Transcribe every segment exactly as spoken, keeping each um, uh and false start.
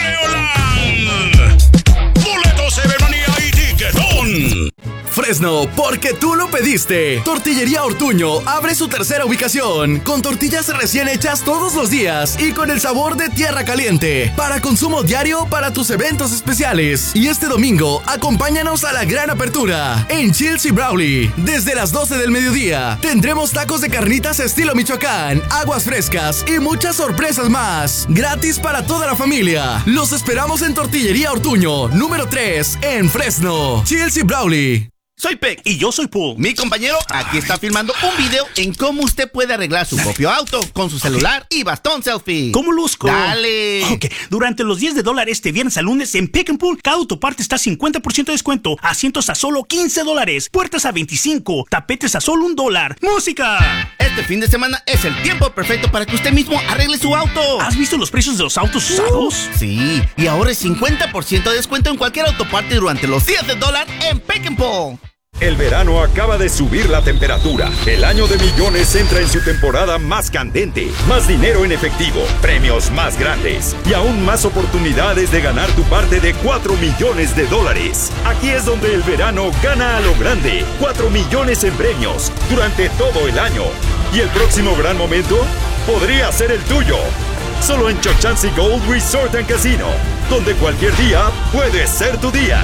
Leoland. Boletos, Evermanía y Tiquetón. Fresno, porque tú lo pediste. Tortillería Ortuño abre su tercera ubicación con tortillas recién hechas todos los días y con el sabor de tierra caliente para consumo diario para tus eventos especiales. Y este domingo, acompáñanos a la gran apertura en Chills y Brawley. Desde las doce del mediodía tendremos tacos de carnitas estilo Michoacán, aguas frescas y muchas sorpresas más. Gratis para toda la familia. Los esperamos en Tortillería Ortuño, número tres, en Fresno. Chills y Brawley. Soy Peck y yo soy Pooh. Mi compañero aquí está filmando un video en cómo usted puede arreglar su propio auto con su celular y bastón selfie. ¿Cómo luzco? Dale. Ok, durante los diez de dólar este viernes al lunes en Pick and Pull, cada autoparte está a cincuenta por ciento de descuento, asientos a solo quince dólares, puertas a veinticinco, tapetes a solo un dólar. ¡Música! Este fin de semana es el tiempo perfecto para que usted mismo arregle su auto. ¿Has visto los precios de los autos usados? Uh, sí, y ahora es cincuenta por ciento de descuento en cualquier autoparte durante los días de dólar en Pick and Pull. El verano acaba de subir la temperatura. El año de millones entra en su temporada más candente. Más dinero en efectivo, premios más grandes y aún más oportunidades de ganar tu parte de cuatro millones de dólares. Aquí es donde el verano gana a lo grande. cuatro millones en premios durante todo el año. Y el próximo gran momento podría ser el tuyo. Solo en Chochansi Gold Resort and Casino, donde cualquier día puede ser tu día.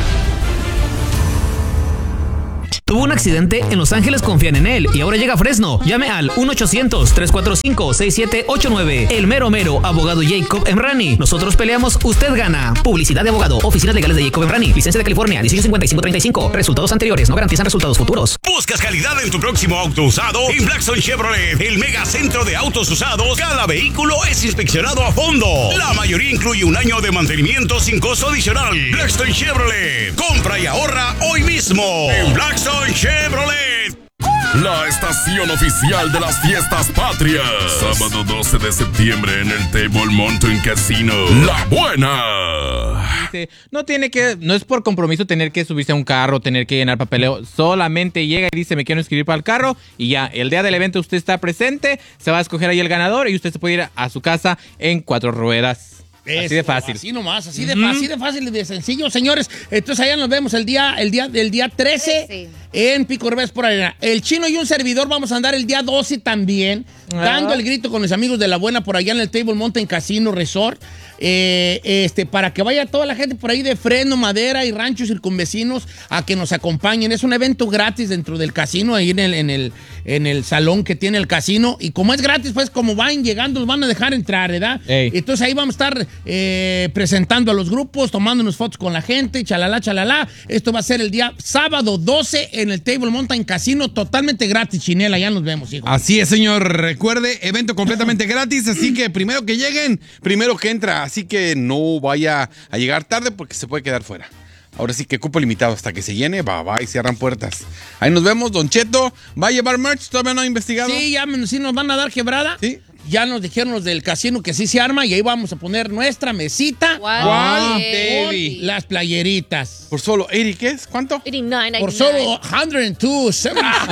Tuvo un accidente, en Los Ángeles confían en él y ahora llega a Fresno. Llame al uno ochocientos, tres cuatro cinco, seis siete ocho nueve. El mero mero, abogado Jacob Emrani. Nosotros peleamos, usted gana. Publicidad de abogado, oficinas legales de Jacob Emrani. Licencia de California, dieciocho cincuenta y cinco treinta y cinco. Resultados anteriores no garantizan resultados futuros. ¿Buscas calidad en tu próximo auto usado? En Blackstone Chevrolet, el mega centro de autos usados, cada vehículo es inspeccionado a fondo. La mayoría incluye un año de mantenimiento sin costo adicional. Blackstone Chevrolet, compra y ahorra hoy mismo en Blackstone Chevrolet. La estación oficial de las fiestas patrias. Sábado doce de septiembre en el Table Mountain Casino. La Buena. No tiene que, no es por compromiso tener que subirse a un carro, tener que llenar papeleo. Solamente llega y dice, me quiero inscribir para el carro. Y ya, el día del evento usted está presente, se va a escoger ahí el ganador y usted se puede ir a su casa en cuatro ruedas. Eso, así de fácil. Así nomás, así de, mm-hmm. así de fácil y de sencillo, señores. Entonces allá nos vemos el día, el día, el día trece sí. en Pico Rivera por Arena. El Chino y un servidor vamos a andar el día doce también, ah. dando el grito con los amigos de La Buena por allá en el Table Mountain Casino Resort. Eh, este, para que vaya toda la gente por ahí de Fresno, Madera y ranchos circunvecinos a que nos acompañen. Es un evento gratis dentro del casino, ahí en el, en el, en el salón que tiene el casino. Y como es gratis, pues como van llegando, los van a dejar entrar, ¿verdad? Ey. Entonces ahí vamos a estar eh, presentando a los grupos, tomándonos fotos con la gente, chalala, chalala. Esto va a ser el día sábado doce en el Table Mountain Casino, totalmente gratis, Chinela. Ya nos vemos, hijo. Así es, señor. Recuerde, evento completamente gratis, así que primero que lleguen, primero que entra. Así que no vaya a llegar tarde porque se puede quedar fuera. Ahora sí que cupo limitado hasta que se llene, va, va y cierran puertas. Ahí nos vemos, Don Cheto. ¿Va a llevar merch? ¿Todavía no ha investigado? Sí, ya sí nos van a dar quebrada. Sí. Ya nos dijeron los del casino que sí se arma y ahí vamos a poner nuestra mesita. ¿Cuál? Baby. Las playeritas. ¿Por solo ochenta qué es? ¿Cuánto? ochenta y nueve. Por solo ciento dos.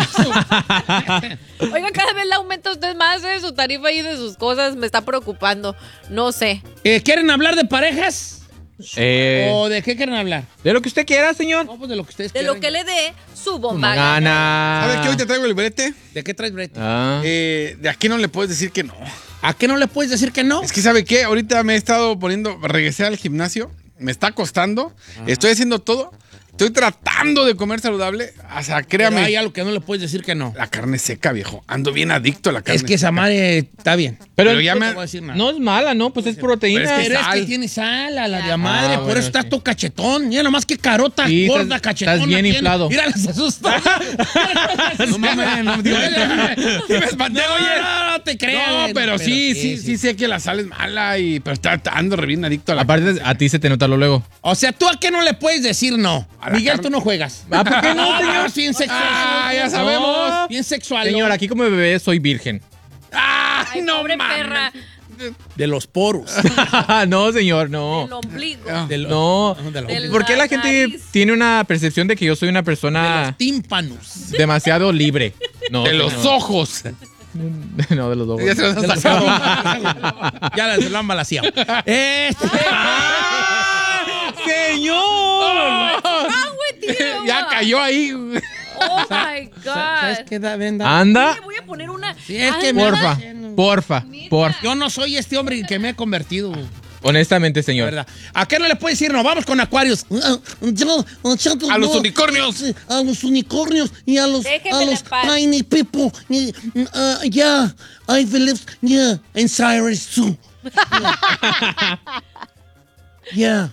Oiga, cada vez le aumenta usted más de su tarifa y de sus cosas. Me está preocupando. No sé. Eh, ¿Quieren hablar de parejas? Eh, ¿O de qué quieren hablar? De lo que usted quiera, señor. No, pues de lo que ustedes De quieran. lo que le dé su bomba. Gana. ¿Sabes qué? Hoy te traigo el brete. ¿De qué traes brete? Ah. Eh, de aquí no le puedes decir que no. ¿A qué no le puedes decir que no? Es que, ¿sabe qué? Ahorita me he estado poniendo, regresé al gimnasio, me está costando, ajá. Estoy haciendo todo, estoy tratando de comer saludable, o sea, créame. Pero hay algo que no le puedes decir que no. La carne seca, viejo, ando bien adicto a la carne Es que esa madre está bien. Pero, pero ya no me... te voy a decir nada. No es mala, ¿no? Pues es proteína. Pero es que, pero sal. es que tiene sal a la de madre, ah, por bueno, eso estás sí. tú cachetón. Mira nomás que carota sí, gorda, estás, cachetona. Estás bien tiene. inflado. Mira, se asusta. No mames, no, tío, me espanté, no, oye. No, no te creas. No, pero, pero sí, sí, sí, sí, sí sé que la sal es mala, y, pero está, ando re bien adicto a la Aparte, carne. a ti se te nota lo luego. O sea, ¿tú a qué no le puedes decir no? Miguel, carne. tú no juegas. Ah, ¿por qué no, señor? Bien sexual. Ah, ya sabemos. Bien sexual. Señor, aquí como bebé soy virgen. Ay, Ay, no pobre mames. perra. De los poros. No, señor, no. El ombligo. De lo- No. de lo- Del- ¿Por qué la gente nariz. tiene una percepción de que yo soy una de persona los tímpanos. demasiado libre? No, De señor. los ojos. No, de los ojos. Ya se los De han los sacado. ya la- se lo han balaseado. Este. ¡Señor! wrong with you? Ya cayó ahí. Oh my God. ¿Sabes qué, da, Venda? Anda. Le voy a poner una. Sí, es Ay, que me- Porfa, porfa, porfa. Yo no soy este hombre en que me he convertido. Honestamente, señor. ¿Verdad? ¿A qué no le puede decir no? Vamos con acuarios. A los unicornios. A los unicornios y a los, Déjenme a los en paz. tiny people. Y, uh, yeah, I believe, yeah, and Cyrus too. Yeah.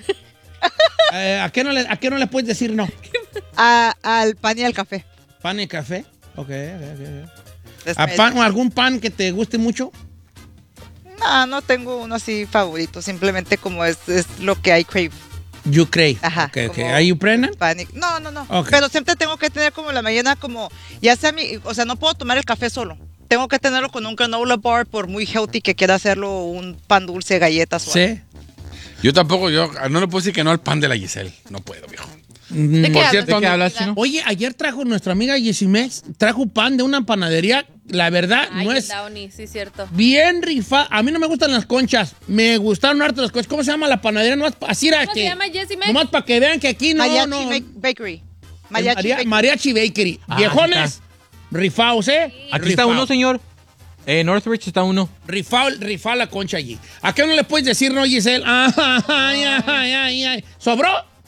Eh, ¿a, qué no le, ¿A qué no le puedes decir no? A- al pan y al café. ¿Pan y café? Ok, ok, ok. Después- ¿A pan, o algún pan que te guste mucho? No, no tengo uno así favorito. Simplemente como es, es lo que hay crave. You crave. Ajá. Ok, ok. como ¿Are you pregnant? pan y- No, no, no. Ok. Pero siempre tengo que tener como la mañana como, ya sea mi, o sea, no puedo tomar el café solo. Tengo que tenerlo con un granola bar por muy healthy que quiera hacerlo, un pan dulce, galletas o algo. Sí. Yo tampoco, yo no le puedo decir que no al pan de la Giselle. No puedo, viejo. Mm, ¿De qué Por hablas? cierto, ¿De qué hablas, chino? Oye, ayer trajo nuestra amiga Yesimex, trajo pan de una panadería. La verdad, Ay, no el es Downy, sí, cierto. bien rifa. A mí no me gustan las conchas. Me gustaron harto las conchas. ¿Cómo se llama la panadería? Nomás, pa- así era ¿Cómo que, se llama, Yesimex? nomás para que vean que aquí no, Mariachi no. Ba- Bakery. Mariachi Mariachi Bakery. Bakery. Mariachi Bakery. Ah, Viejones, rifaos, ¿eh? Aquí está Rifao. uno, señor. En Northridge está uno. Rifao, rifao la concha allí. ¿A qué no le puedes decir no, Giselle? Ah, ay, ay, ay, ay. ¿Sobró?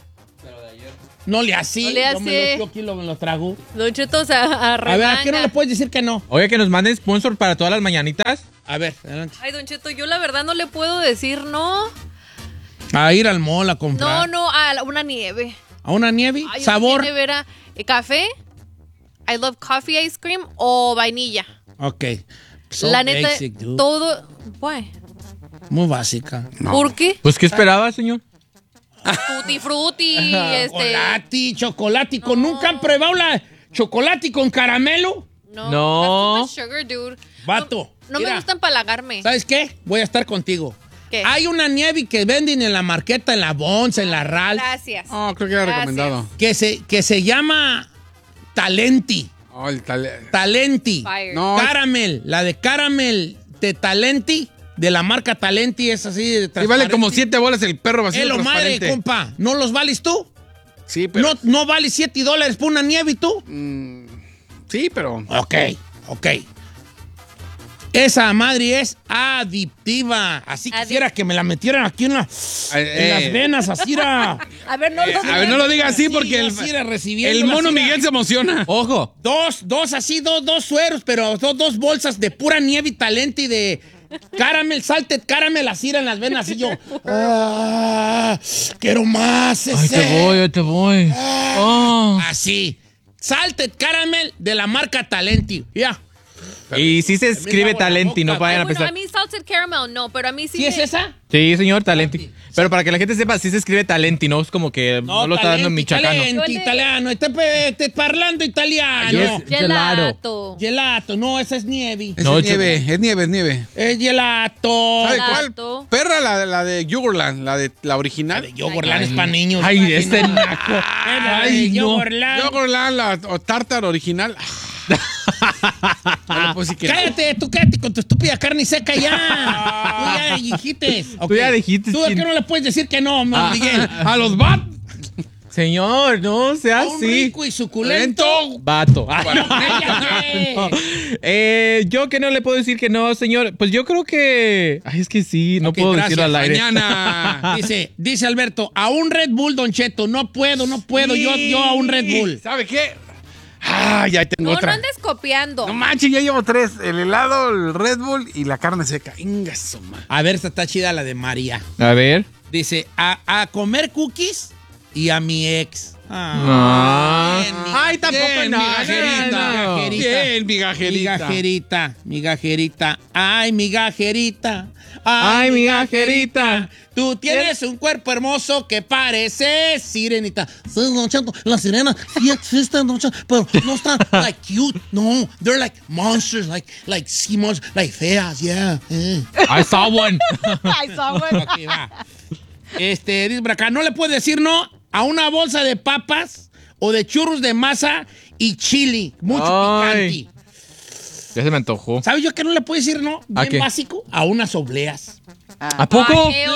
No le así. No le Yo, me hace. lo, yo aquí lo, me lo trago. Don Cheto se A ver, ¿a qué no le puedes decir que no? Oye, que nos manden sponsor para todas las mañanitas. A ver, adelante. Ay, Don Cheto, yo la verdad no le puedo decir no. A ir al mall a comprar. No, no, a la- una nieve. ¿A una nieve? Ay, ¿Sabor? una nevera. Eh, ¿Café? I love coffee ice cream o vainilla. Ok. So la neta, basic, dude. todo. Why? Muy básica. ¿Por qué? Pues, ¿qué esperaba, señor? Tutti frutti, este. Chocolate, chocolate. Con ¿Nunca han probado la chocolate con caramelo? No. No. that's too much sugar, dude. Vato. No mira, me gusta empalagarme. ¿Sabes qué? Voy a estar contigo. ¿Qué? Hay una nieve que venden en la marqueta, en la Bonza, en la Ral, Gracias. Oh, creo que era Gracias. recomendado. que se, que se llama Talenti. Oh, el tal... Talenti. Fire. No, Caramel. La de Caramel de Talenti, de la marca Talenti, es así de sí vale transparente. como siete bolas el perro vacío Es lo madre, transparente. compa. ¿No los vales tú? Sí, pero... ¿No, no vale siete dólares por una nieve y tú? Sí, pero... Ok, ok. Esa madre es adictiva. Así Adictiva. quisiera que me la metieran aquí en, la- Eh, en las eh. venas, así era. A ver, no lo A ver, no lo diga así porque el, así era recibiendo el mono así era. Miguel se emociona. Ojo. Dos, dos así, dos, dos sueros, pero dos, dos bolsas de pura nieve y talento y de caramel, salted caramel, así era en las venas. Y yo, ah, quiero más. Ahí ese. te voy, ahí te voy. Oh. Así. Salted caramel de la marca Talenti. Ya. Y sí se escribe agua en la Talenti, no boca. vayan a Bueno, pensar. a mí salted caramel no, pero a mí sí. ¿Sí me- es esa? Sí, señor, Talenti. Pero para que la gente sepa, sí se escribe Talenti, no es como que no, lo está dando en talenti, michoacano. talenti, italiano. Está, pe- está parlando italiano. Es Gelato. Gelato. No, esa es nieve. Es No, nieve, es nieve, es nieve. Es gelato. ¿Sabe Gelato. cuál? Perra, la, la de Yogurtland, la de la original. Yogurtland es para niños. Ay, imagino. ese naco. Ay, no. Yogurtland. Yogurtland, la o tartar original. No le puedo decir que no. Cállate, tú cállate con tu estúpida carne seca ya. Tú ya dijiste. Tú ya dijiste ¿Tú a quién- qué no le puedes decir que no, Ah, Miguel? A los bat. Señor, no sea A un así. rico y suculento. Vato. Ay, No, cállate. no. Eh, yo que no le puedo decir que no, señor. Pues yo creo que. Ay, es que sí, no Ok, puedo gracias. decirlo al aire. Mañana. Dice, dice Alberto, a un Red Bull, Don Cheto, no puedo, no puedo, yo, yo a un Red Bull. ¿Sabe qué? Ah, ya tengo No, no otra. andes copiando. No manches, ya llevo tres. El helado, el Red Bull y la carne seca. Inga su madre. A ver, esta está chida la de María. A ver. Dice, a, a comer cookies y a mi ex. Ah. bien, mi- Ay, tampoco bien, no, migajerita, no. migajerita. Bien, migajerita. Migajerita, migajerita. Ay, migajerita. Ay, migajerita. Tú tienes un cuerpo hermoso que parece sirenita. Sí, Don Cheto, las sirenas sí existen, Don Cheto, pero no están like cute. No, they're like monsters, like, like sea monsters, like feas, yeah. eh. I saw one. I saw one. Ok, va. Este, dice por acá, no le puedes decir no a una bolsa de papas o de churros de masa y chili. Mucho Ay. picante. Ya se me antojó. ¿Sabes yo que no le puedo decir no? ¿A Bien qué? básico. A unas obleas. ¿A poco? Ay, Plain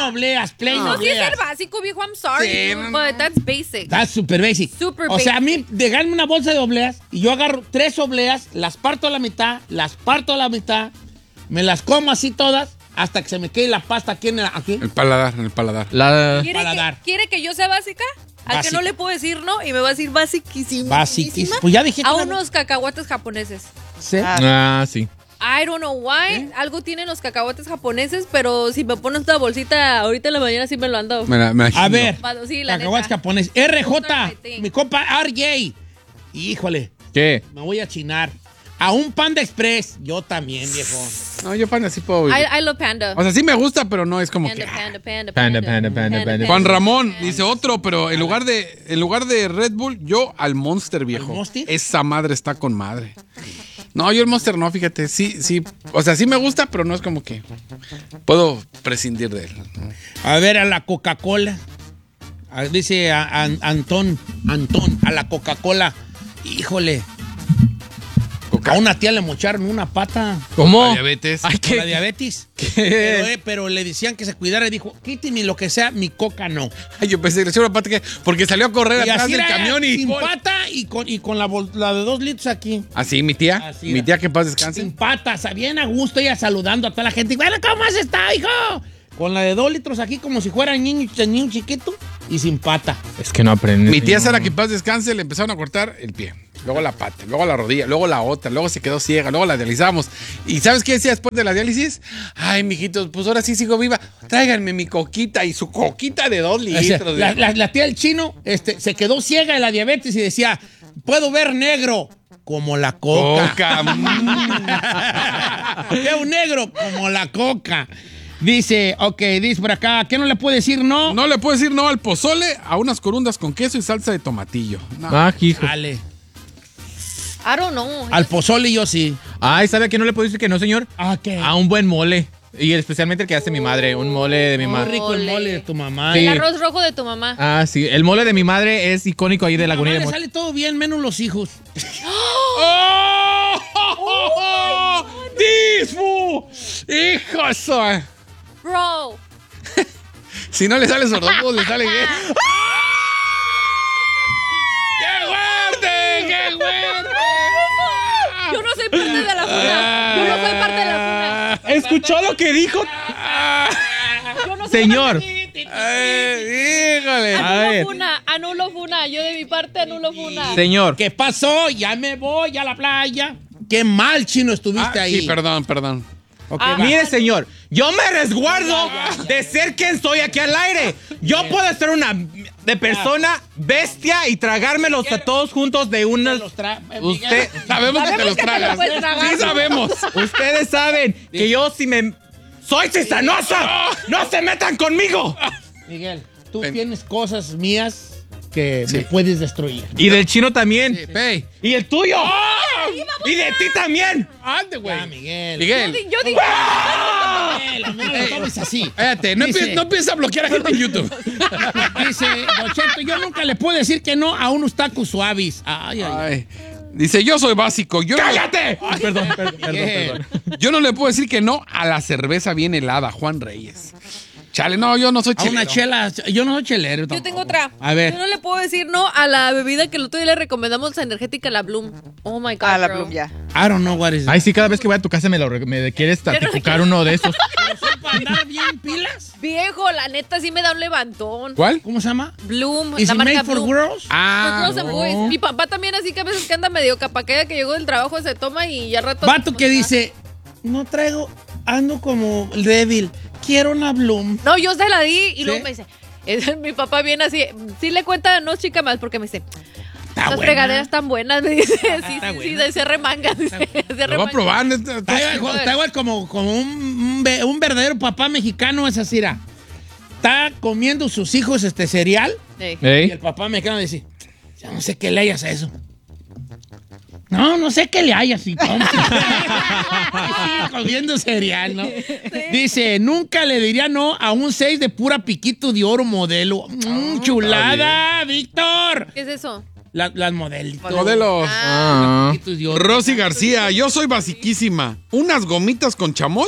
obleas, plain No, sí es obleas. el básico, viejo. I'm sorry, Sí, dude, no, but that's basic. That's super basic. Super o sea, a mí, basic. dejarme una bolsa de obleas y yo agarro tres obleas, las parto a la mitad, las parto a la mitad, me las como así todas hasta que se me quede la pasta aquí en el... Aquí. El paladar, en el paladar. La... ¿Quiere, que, Paladar. ¿Quiere que yo sea básica? Al Básica. que no le puedo decir no y me va a decir basiquísima. Basiquísima. Pues ya dije que A una- unos cacahuates japoneses. ¿Sí? Ah, sí. I don't know why. Algo tienen los cacahuates japoneses, pero si me pones esta bolsita ahorita en la mañana sí me lo ando. Me la- me la- A ver, Vado, sí, la cacahuates neta. japonés. R J, Those are my thing. mi compa R J. Híjole, ¿Qué? me voy a chinar. A un Panda Express. Yo también, viejo. No, yo Panda sí puedo vivir. I, I love panda. O sea, sí me gusta, pero no es como Panda, que... panda, panda, Panda, panda, panda, panda. Juan Ramón dice otro, pero en lugar de en lugar de Red Bull, yo al Monster, viejo. ¿Al Monster? Esa madre está con madre. No, yo el Monster no, fíjate. Sí, sí. O sea, sí me gusta, pero no es como que puedo prescindir de él. A ver, a la Coca-Cola. Ah, Dice a- a- Antón, Antón, a la Coca-Cola. Híjole. A una tía le mocharon una pata. ¿Cómo? La diabetes. Ay, Con la ¿qué? diabetes. Pero, eh, pero le decían que se cuidara y dijo, quíteme lo que sea, mi coca no. Ay, yo pensé que le echó una pata que porque salió a correr Y atrás así del era, camión y sin pata y con, y con la, bol- la de dos litros aquí. así mi tía, Así mi era. tía que en paz descanse. Sin patas, bien a gusto, ella saludando a toda la gente. Bueno, ¿cómo has estado, hijo? Con la de dos litros aquí como si fuera niño, niño chiquito y sin pata. Es que no aprende. Mi tía Sara que en paz descanse le empezaron a cortar el pie, luego la pata, luego la rodilla, luego la otra, luego se quedó ciega, luego la dializamos. ¿Y sabes qué decía después de la diálisis? Ay, mijitos, pues ahora sí sigo viva. Tráiganme mi coquita y su coquita de dos O sea, litros. la, la- la tía del chino este, se quedó ciega de la diabetes y decía, puedo ver negro como la coca. Coca. Veo negro como la coca. Dice, ok, dice por acá, ¿qué no le puede decir no? No le puedo decir no al pozole, a unas corundas con queso y salsa de tomatillo. No. Ah, hijo. Dale. I don't know. Al pozole yo sí. Ay, ¿sabe a qué no le puedo decir que no, señor? ¿A qué? A un buen mole. Y especialmente el que hace mi madre. Un mole de mi Muy madre. rico el Mole. mole de tu mamá. Sí. El arroz rojo de tu mamá. Ah, sí. El mole de mi madre es icónico ahí de La Laguna mamá de le Moch. sale todo bien, menos los hijos. ¡Oh! ¡Disfu! ¡Hijo de eso! Bro. Si no le sale sordomudo, le sale qué. ¡Qué fuerte! ¡Qué fuerte! Yo no soy parte de la funa. Yo no soy parte de la funa. ¿Escuchó lo que dijo? Yo no soy Señor. Ay, híjole. A Anulo ver. funa, anulo funa. Yo de mi parte anulo funa. Señor. ¿Qué pasó? Ya me voy a la playa. Qué mal, chino, estuviste Ah, ahí. sí, perdón, perdón. Ok, Ah, va. Mire, señor, yo me resguardo de ser quien soy aquí al aire. Yo puedo ser una de persona bestia y tragármelos a todos juntos de unas. Los tra- eh, Usted, Miguel. Sabemos que te Sabemos los que te tragas. los puedes tragar. Sí sabemos. ustedes saben que yo si me soy cisanosa, no se metan conmigo. Miguel, tú Ven. tienes cosas mías que Sí. me puedes destruir. Y del chino también. Pey. Y el tuyo. Y de ti también. Ande, güey. Ah, Miguel. Yo, Miguel. di- yo dije. Miguel, no me lo tomes así. Espérate, no, Dice- empie- no empieces a bloquear a gente en YouTube. Dice, Don Cheto, yo nunca le puedo decir que no a unos tacos suaves. Ay, ay, ay. Ay. Dice, yo soy básico. Yo no- ¡Cállate! Perdón, perdón, perdón, Miguel. perdón. yo no le puedo decir que no a la cerveza bien helada, Juan Reyes. Chale, no, yo no soy A chileno. una chela. Yo no soy chelero. Yo tampoco. tengo otra. A ver. Yo no le puedo decir no a la bebida que el otro día le recomendamos, la energética, la Bloom. Oh my God. Ah, la bro. Bloom, ya. I don't know what is Ay, sí, cada vez que voy a tu casa me, lo, re- me quieres tatificar uno de esos. ¿Para andar bien pilas? Viejo, la neta sí me da un levantón. ¿Cuál? ¿Cómo se llama? Bloom, ¿Is la it marca made for Bloom. girls? Ah, For girls and boys. Mi papá también así que a veces que anda medio capaquea que llegó del trabajo se toma y ya rato. Vato que dice, no traigo, ando como débil, quiero una Bloom. No, yo se la di y ¿Sí? luego me dice, es- mi papá viene así, sí le cuenta, no chica más, porque me dice, Está las buena. fregaderas están buenas, me dice, sí, Está sí, buena. sí, se remanga, dice, se Lo voy a remanga. probar. neta. Está igual, está igual como, como un, un ve- un verdadero papá mexicano, esa cira. Está comiendo sus hijos este cereal Sí. y ¿Eh? el papá mexicano dice, yo no sé qué le hayas a eso. No, no sé qué le hayas. Y come. Sigue comiendo cereal, ¿no? Dice, nunca le diría no a un seis de pura piquito de oro modelo. Mm, chulada, Víctor. ¿Qué es eso? La- las modelitos. Modelos. Ah. Piquitos de oro. Rosy García, yo soy basiquísima. ¿Unas gomitas con chamoy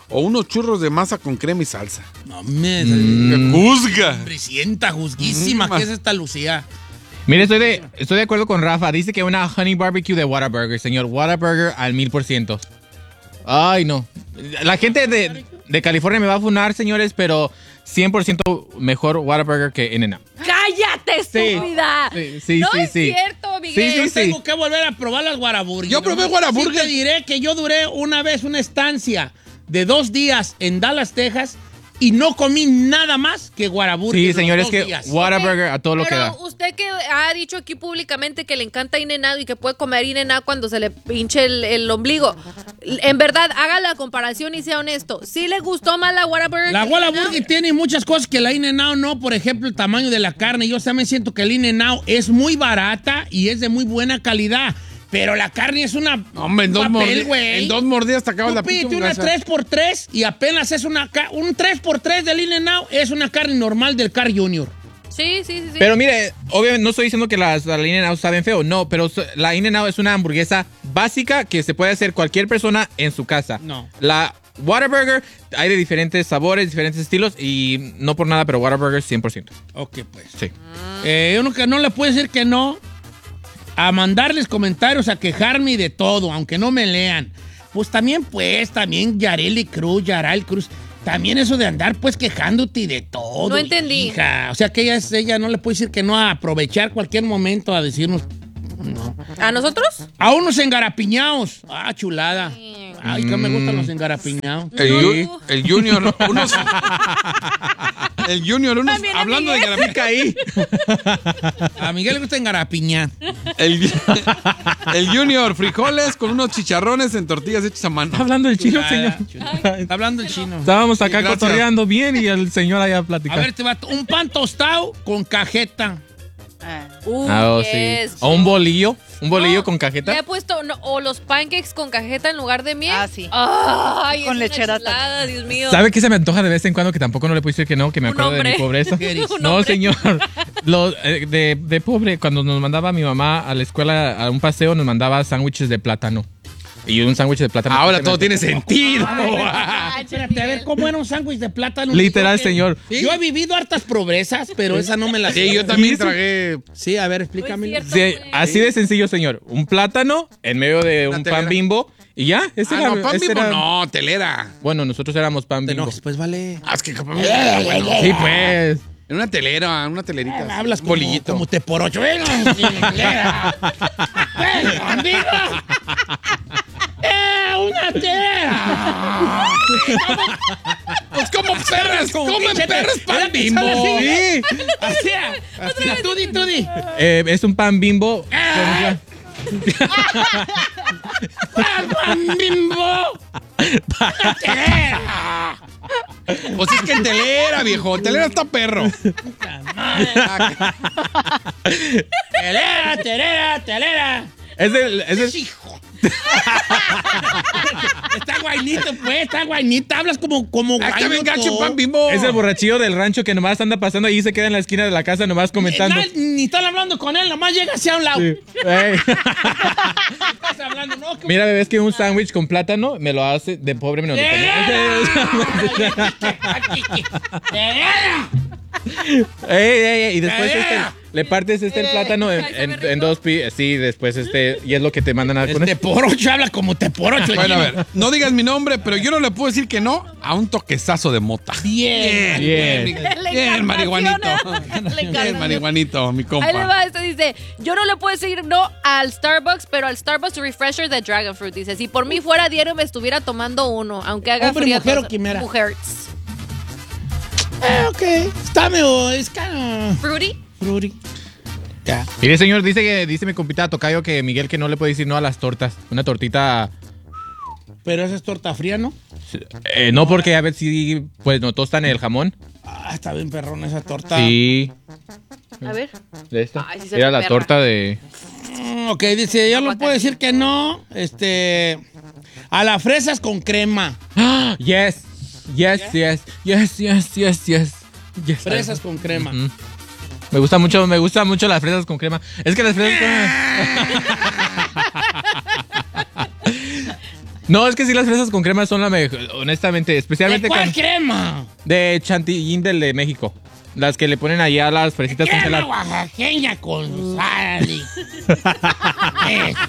o unos churros de masa con crema y salsa. No me... Mm. Juzga. Sienta juzguísima. Mm. ¿Qué es esta Lucía? Mire, estoy de, estoy de acuerdo con Rafa. Dice que una honey barbecue de Whataburger, señor. Whataburger al mil por ciento. Ay, no. La gente de, de California me va a funar, señores, pero cien por ciento mejor Whataburger que In-N-Out. ¡Cállate, estúpida! Sí, sí, no sí, es sí. cierto, Miguel. Sí, sí, Yo sí. tengo que volver a probar las Whataburger. Yo probé Whataburger. Sí te diré que yo duré una vez una estancia de dos días en Dallas, Texas, y no comí nada más que Whataburger. Sí, los señores, dos que días. Whataburger a todo lo que Pero da. usted que ha dicho aquí públicamente que le encanta In-N-Out y que puede comer In-N-Out cuando se le pinche el, el ombligo. En verdad, haga la comparación y sea honesto. ¿Sí le gustó más la Whataburger? La que Whataburger In-N-Out? tiene muchas cosas que la In-N-Out no, por ejemplo, el tamaño de la carne. Yo también siento que el In-N-Out es muy barata y es de muy buena calidad. Pero la carne es una Hombre, en dos, papel, mordi- güey. en dos mordidas te acabas Tú la pinche pídete una hamburguesa. tres por tres y apenas es una... ca- Un tres por tres del In-N-Out es una carne normal del Carl Junior Sí, sí, sí. sí. Pero mire, obviamente no estoy diciendo que las la In-N-Out saben feo, no, pero so- la In-N-Out es una hamburguesa básica que se puede hacer cualquier persona en su casa. No. La Whataburger hay de diferentes sabores, diferentes estilos y no por nada, pero Whataburger cien por ciento. Ok, pues. Sí. Eh, uno que no le puede decir que no a mandarles comentarios, a quejarme y de todo, aunque no me lean. Pues también, pues, también Yareli Cruz, Yaral Cruz, también eso de andar, pues, quejándote y de todo. No entendí. Hija. O sea, que ella, es- ella no le puede decir que no a aprovechar cualquier momento a decirnos... No. ¿A nosotros? A unos engarapiñados. Ah, chulada. Ay, que me gustan los engarapiñados. El, ju- el Junior, unos... El Junior, unos... También a Hablando de Miguel. garapica ahí. A Miguel le gusta engarapiñar. El, el Junior, frijoles con unos chicharrones en tortillas hechas a mano. Hablando el chino, Chulada, señor. chulada. Está hablando el chino. Estábamos acá Sí, gracias. cotorreando bien y el señor allá A platicando. ver, te va un pan tostado con cajeta. Uh, Ah, oh, yes. sí. O un bolillo, un bolillo No, con Le cajeta. he puesto no, o los pancakes con cajeta en lugar de miel. Ah, sí. Ay, Con es lechera una chulada, Dios mío. ¿Sabe qué se me antoja de vez en cuando? Que tampoco no le puedo decir que no, que me Un acuerdo de mi hombre. pobreza. ¿Qué eres? Un No, hombre. señor. Lo, eh, de, de pobre, cuando nos mandaba mi mamá a la escuela a un paseo, nos mandaba sándwiches de plátano. Y un sándwich de plátano. Ahora Se me todo antoja. tiene sentido. Ay, espérate, a ver, ¿cómo era un sándwich de plátano? Literal, Yo que- señor. Yo he vivido hartas pobrezas, pero esa no me la sé. Sí, yo también tragué. Sí, a ver, No explícame. es cierto, Sí, güey. así de sencillo, señor. Un plátano en medio de Una un telera. pan Bimbo y ya. Ese Ah, era, no, pan ese Bimbo era- no, telera. Bueno, nosotros éramos pan Te Bimbo. enojes, pues vale. Ah, es que capaz- Sí, pues. En una telera, una telerita. Me hablas un como, bolillito. como te por ocho. Ven, telera. Ven, amigo. ¡Eh, una telera! Pues como perras, Como comen pinche- perras pan Era que Bimbo. sale así, Sí. Así, así, tú di, tú di. Eh, es un pan Bimbo. Ah. ¡Pan Bimbo! ¡Una telera! Pues es que en telera, viejo. En telera está perro. ¡Telera, telera, telera! Es el, es el- ¡Hijo! Está guainito, pues, está guainito. Hablas como, como Ah, está bien guaino gacho tú. pan Bimbo. es el borrachillo del rancho que nomás anda pasando ahí y se queda en la esquina de la casa nomás comentando. Eh, na- ni están hablando con él, nomás llega hacia un lado. Sí. Ey. Estás hablando, ¿no? Que- Mira, bebé, es que un sándwich con plátano me lo hace de pobre menos. ¡Telera! Ey, ey, ey, y después este, ¡Telera! le partes este el Eh, plátano en, ay, sabe en- rico. en dos pi sí, después este, y es lo que te mandan a con Este esto. por ocho habla como te por ocho. Bueno, a ver, no digas mi nombre, pero yo no le puedo decir que no a un toquezazo de mota. Bien. Bien. mi- La Bien, marihuanito. encarnación, ¿eh? La Bien, encarnación. marihuanito, mi Ahí le compa. va, este dice, yo no le puedo decir no al Starbucks, pero al Starbucks Refresher de Dragon Fruit. Dice, si por mí fuera diario me estuviera tomando uno, aunque haga Hombre, frío. mujer o todo- quimera. Mujeres. Eh, ok. Está medio. Es caro. Fruity. Fruity. Ya. Mire, señor, dice que dice mi compita Tocayo que Miguel que no le puede decir no a las tortas. Una tortita Pero esa es torta fría, ¿no? eh, no porque a ver si pues no tostan el jamón. Ah, está bien perrón esa torta. Sí, A ver. de esta. Ay, sí se Era ve la perra. torta de Mm, ok, dice, yo no puedo decir que no. Este. A las fresas con crema. ¡Ah! Yes. Yes, yes. Yes, yes, yes, yes. Yes. Fresas con crema. Ujú. Me gusta mucho, me gusta mucho las fresas con crema. Es que las fresas con... No, es que sí, las fresas con crema son la mejor, honestamente, especialmente ¿De cuál con... crema? De chantilly del de México. Las que le ponen allá a las fresitas Crema congeladas. oaxaqueña con sal. y- Eso.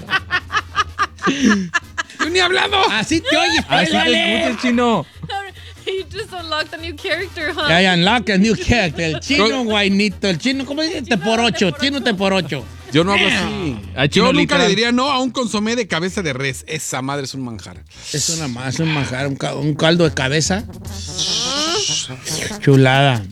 Yo ni he hablado. Así te oyes, pues, Así te vale. escuchas, chino. You just unlocked a new character, huh? Ya, ya, unlock a new character. El chino guainito. El chino, ¿cómo dice? Te por ocho. Chino te por ocho. Yo no hablo así. A chino Yo nunca literal. le diría no a un consomé de cabeza de res. Esa madre es un manjar. Es una más, un manjar, un, ca- un caldo de cabeza. Chulada.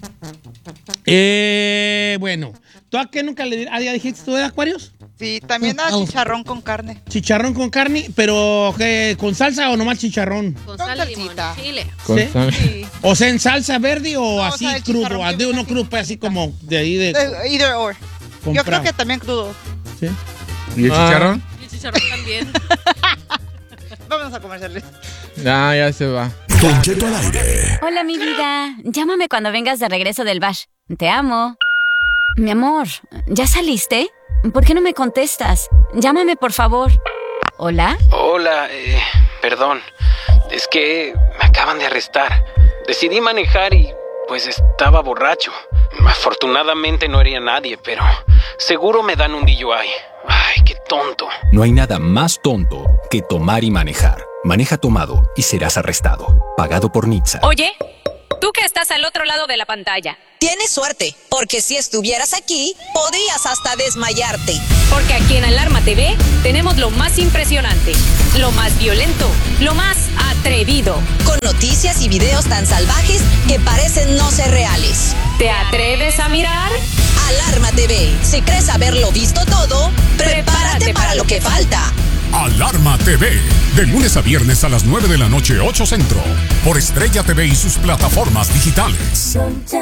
Eh, bueno, ¿tú a qué nunca le dirías? Ah, ¿ya dijiste tú de Acuarios? Sí, también a Ah, chicharrón con carne. Chicharrón con carne, pero ¿qué, ¿con salsa o nomás chicharrón? Con Con sal, limón, salsita. chile. Con ¿Sí? sal. Sí. O sea, en salsa verde o No, así o sea, el crudo. chicharrón Ah, que de viene uno crudo, pues, así como de ahí de. Eh, Either or. Yo creo comprado. que también crudo. ¿Sí? ¿Y el Ah. chicharrón? Y el chicharrón también. Vámonos a comerciales. Ah, ya se va. Don Cheto al aire. Hola, mi vida. Llámame cuando vengas de regreso del bash. Te amo. Mi amor, ¿ya saliste? ¿Por qué no me contestas? Llámame, por favor. ¿Hola? Hola, eh, perdón. Es que me acaban de arrestar. Decidí manejar y pues estaba borracho. Afortunadamente no hería a nadie, pero seguro me dan un D U I. Ay, qué tonto. No hay nada más tonto que tomar y manejar. Maneja tomado y serás arrestado. Pagado por Nitsa. Oye, tú que estás al otro lado de la pantalla. Tienes suerte, porque si estuvieras aquí, podrías hasta desmayarte. Porque aquí en Alarma T V tenemos lo más impresionante, lo más violento, lo más atrevido. Con noticias y videos tan salvajes que parecen no ser reales. ¿Te atreves a mirar? Alarma T V. Si crees haberlo visto todo, prepárate para lo que falta. Alarma T V. De lunes a viernes a las nueve de la noche, ocho Centro. Por Estrella T V y sus plataformas digitales.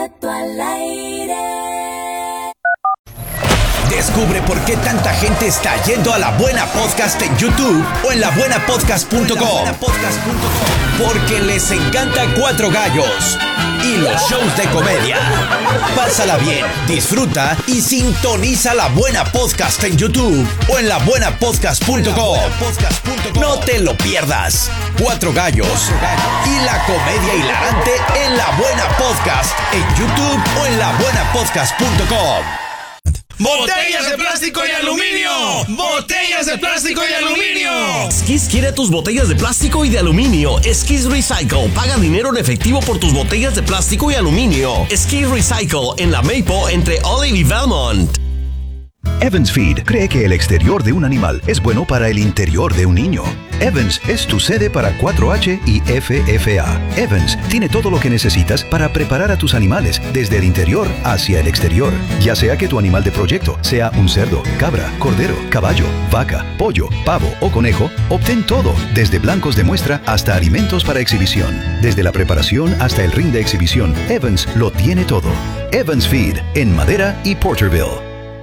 Descubre por qué tanta gente está yendo a La Buena Podcast en YouTube o en la buena podcast punto com. Porque les encanta Cuatro Gallos y los shows de comedia. Pásala bien, disfruta y sintoniza La Buena Podcast en YouTube o en la buena podcast punto com. No te lo pierdas. Cuatro Gallos y la comedia hilarante en La Buena Podcast en YouTube o en la buena podcast punto com. ¡Botellas de plástico y aluminio! ¡Botellas de plástico y aluminio! Skis quiere tus botellas de plástico y de aluminio. Skis Recycle. Paga dinero en efectivo por tus botellas de plástico y aluminio. Skis Recycle en la Maple entre Olive y Valmont. Evans Feed cree que el exterior de un animal es bueno para el interior de un niño. Evans es tu sede para cuatro H y F F A. Evans tiene todo lo que necesitas para preparar a tus animales desde el interior hacia el exterior. Ya sea que tu animal de proyecto sea un cerdo, cabra, cordero, caballo, vaca, pollo, pavo o conejo, obtén todo, desde blancos de muestra hasta alimentos para exhibición. Desde la preparación hasta el ring de exhibición, Evans lo tiene todo. Evans Feed en Madera y Porterville.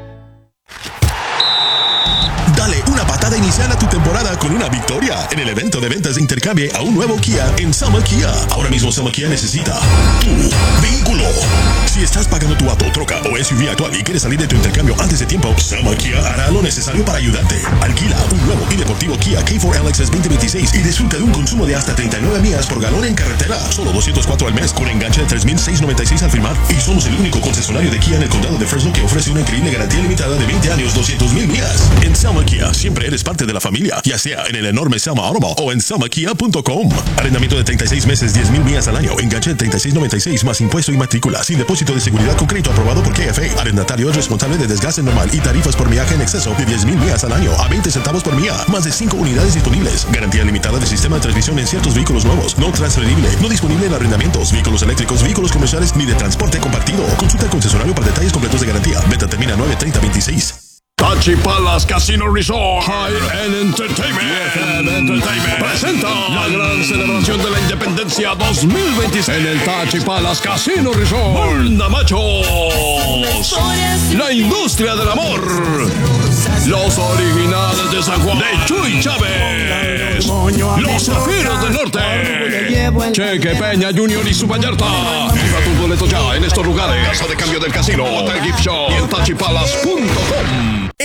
Dale una patada inicial a tu temporada con una victoria en el evento de ventas de intercambio a un nuevo Kia en Selma Kia. Ahora mismo Selma Kia necesita tu vehículo. Si estás pagando tu auto, troca o S U V actual y quieres salir de tu intercambio antes de tiempo, Selma Kia hará lo necesario para ayudarte. Alquila un nuevo y deportivo Kia K cuatro L X S veinte veintiséis y disfruta de un consumo de hasta treinta y nueve millas por galón en carretera. Solo doscientos cuatro al mes con enganche de tres mil seiscientos noventa y seis al firmar. Y somos el único concesionario de Kia en el condado de Fresno que ofrece una increíble garantía limitada de veinte años, doscientos mil millas. En Selma Kia siempre eres parte de la familia, ya sea en el enorme Selma Automall o en selma kia punto com. Arrendamiento de treinta y seis meses, diez mil millas al año. Enganche de treinta y seis noventa y seis más impuesto y matrícula. Sin depósito de seguridad con crédito aprobado por K F A. Arrendatario es responsable de desgaste normal y tarifas por millaje en exceso de diez mil millas al año a veinte centavos por milla. Más de cinco unidades disponibles. Garantía limitada de sistema de transmisión en ciertos vehículos nuevos. No transferible. No disponible en arrendamientos, vehículos eléctricos, vehículos comerciales ni de transporte compartido. Consulta al concesionario para detalles completos de garantía. Venta termina nueve treinta veintiséis. Tachi Palace Casino Resort High End Entertainment, Entertainment presenta la gran celebración de la independencia dos mil veintiséis en el Tachi Palace Casino Resort. Manda Machos, la industria del amor, los originales de San Juan, de Chuy Chávez, los Zafiros del Norte, Cheque Peña Junior y su Vallarta. Compra tus boletos ya en estos lugares. Casa de cambio del casino, Hotel Gift Shop y en tachi palace punto com. El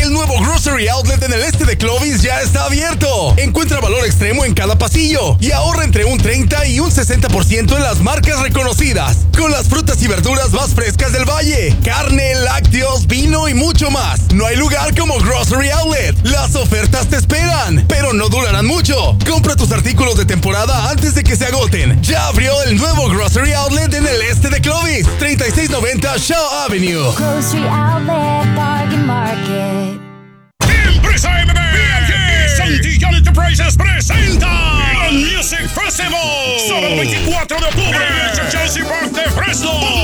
El nuevo Grocery Outlet en el este de Clovis ya está abierto. Encuentra valor extremo en cada pasillo y ahorra entre un treinta y un sesenta por ciento en las marcas reconocidas, con las frutas y verduras más frescas del valle, carne, lácteos, vino y mucho más. No hay lugar como Grocery Outlet. Las ofertas te esperan, pero no durarán mucho. Compra tus artículos de temporada antes de que se agoten. Ya abrió el nuevo Grocery Outlet en el este de Clovis, treinta y seis noventa Shaw Avenue. Grocery Outlet Bargain Market. Empresa M B y Santillán Enterprises presenta el Music Festival. Sábado veinticuatro de octubre en el Chelsea Park de Fresno.